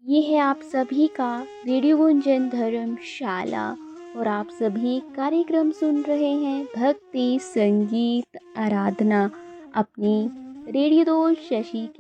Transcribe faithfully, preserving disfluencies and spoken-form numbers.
ये है आप सभी का रेडियो गुंजन धर्मशाला और आप सभी कार्यक्रम सुन रहे हैं भक्ति संगीत आराधना अपनी रेडियो दोस्त शशि के